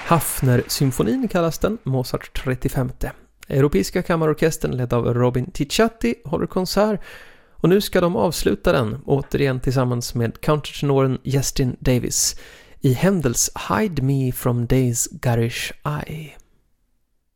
Hafner-symfonin kallas den, Mozart 35. Europeiska kammarorkestern ledd av Robin Ticciatti håller konsert och nu ska de avsluta den återigen tillsammans med countertenoren Justin Davis i Händels Hide Me from Day's Garish Eye.